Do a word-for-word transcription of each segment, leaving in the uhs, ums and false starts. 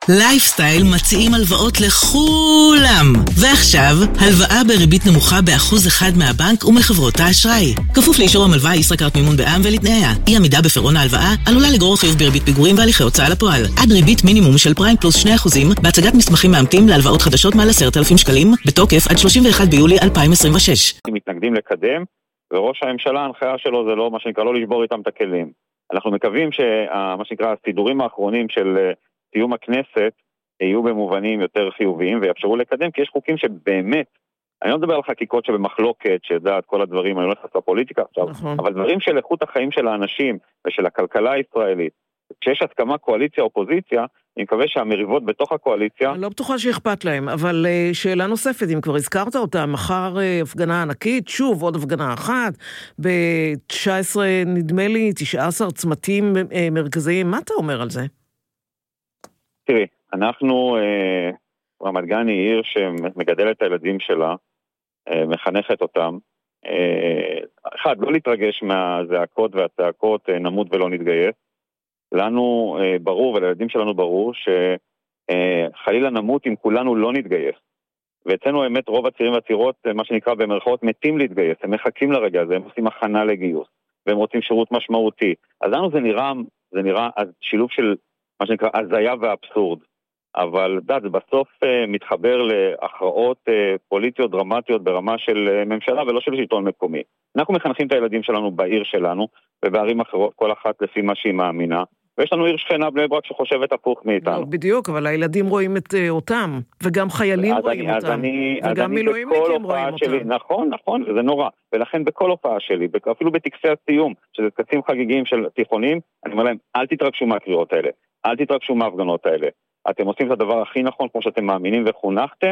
לייפסטייל מציעים הלוואות לכולם. ועכשיו, הלוואה בריבית נמוכה באחוז אחד מהבנק ומחברות האשראי. כפוף לאישור המלווה ישראכרט מימון בע"מ ולתנאיה. אי עמידה בפירעון ההלוואה עלולה לגרור חיוב בריבית פיגורים והליכי הוצאה לפועל. עד ריבית מינימום של פריים פלוס שני אחוזים בהצגת מסמכים מאמתים להלוואות חדשות מעל עשרת אלפים שקלים, בתוקף עד שלושים ואחד ביולי אלפיים עשרים ושש. מתנגדים לקדם, וראש הממשלה, ההנחיה שלו זה לא מה שנקרא, לא לשבור איתם את הכלים. אנחנו מקווים שמה שנקרא הסידורים האחרונים של סיום הכנסת יהיו במובנים יותר חיוביים ויאפשרו לקדם, כי יש חוקים שבאמת, אני לא מדבר על חקיקות שבמחלוקת, שדעת כל הדברים, אני לא נכנס לפוליטיקה עכשיו, נכון. אבל דברים של איכות החיים של האנשים ושל הכלכלה הישראלית, כשיש הסכמה קואליציה-אופוזיציה, אני מקווה שהמריבות בתוך הקואליציה... אני לא בטוחה שאכפת להם, אבל uh, שאלה נוספת, אם כבר הזכרת אותה, מחר uh, הפגנה ענקית, שוב עוד הפגנה אחת, ב-תשע עשרה נדמה לי, תשע עשרה צמתים uh, מרכזיים, מה אתה אומר על זה? תראי, אנחנו, uh, רמת גן היא עיר שמגדלת את הילדים שלה, uh, מחנכת אותם, uh, אחד, לא להתרגש מהזעקות והצעקות, uh, נמות ולא נתגייס, לנו אה, ברור, ולילדים שלנו ברור, שחלילה אה, נמות אם כולנו לא נתגייס. ואצלנו האמת רוב הצעירים והצעירות, מה שנקרא במרכאות, מתים להתגייס. הם מחכים לרגע הזה, הם עושים הכנה לגיוס, והם רוצים שירות משמעותי. אז לנו זה נראה, זה נראה שילוב של מה שנקרא הזיה ואבסורד. אבל דת, זה בסוף אה, מתחבר להכרעות אה, פוליטיות דרמטיות ברמה של אה, ממשלה ולא של שלטון מקומי. אנחנו מחנכים את הילדים שלנו בעיר שלנו, ובערים אחרות, כל אחת לפי מה שהיא מאמינה. ויש לנו עיר שכנה בני ברק שחושבת הפוך מאיתנו. לא, בדיוק, אבל הילדים רואים את uh, אותם, וגם חיילים רואים אני, אותם, אני, וגם מילואימניקים רואים שלי, אותם. נכון, נכון, זה נורא. ולכן בכל הופעה שלי, אפילו בטקסי הסיום, שזה טקסים חגיגיים של תיכונים, אני אומר להם, אל תתרגשו מהקריאות האלה, אל תתרגשו מההפגנות האלה. אתם עושים את הדבר הכי נכון, כמו שאתם מאמינים וחונכתם,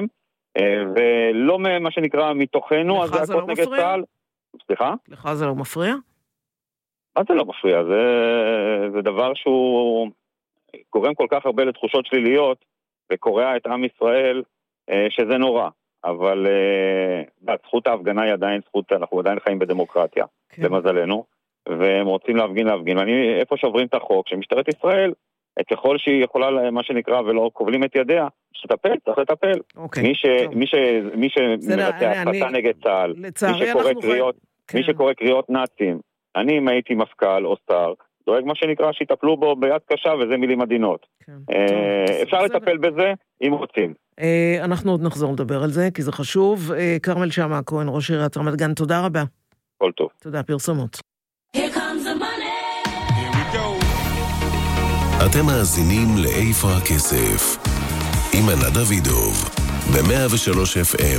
ולא מה שנקרא מתוכנו, אז זה הכל נגד צה"ל. סליחה? לך זה לא מפריע? מה זה לא מפריע? זה, זה דבר שהוא גורם כל כך הרבה לתחושות שליליות, וקורע את עם ישראל, שזה נורא. אבל זכות ההפגנה היא עדיין זכות, אנחנו עדיין חיים בדמוקרטיה, כן. למזלנו, והם רוצים להפגין להפגין. ואני, איפה שעוברים את החוק, שמשטרת ישראל, ככל שהיא יכולה, מה שנקרא, ולא קובלים את ידיה, שתטפל, צריך לטפל. אוקיי, מי, ש, מי, ש, מי שמבצע הפצה נגד צה"ל, מי שקורא קריאות, כן. מי שקורא קריאות נאצים, אני אם הייתי מפכ"ל או שר, דואג מה שנקרא שיטפלו בו ביד קשה, וזה מילים עדינות. כן. אה, אפשר לטפל בזה אם רוצים. אה, אנחנו עוד נחזור לדבר על זה, כי זה חשוב. אה, כרמל שאמה כהן, ראש עיריית רמת גן, תודה רבה. כל טוב. תודה, פרסומות. אתם מאזינים לאיפה הכסף עם ענת דוידוב ב-מאה ושלוש אף אם